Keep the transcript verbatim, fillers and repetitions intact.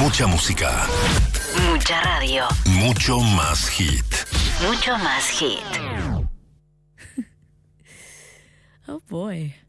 Mucha música. Mucha radio. Mucho más hit. Mucho más hit. Oh boy.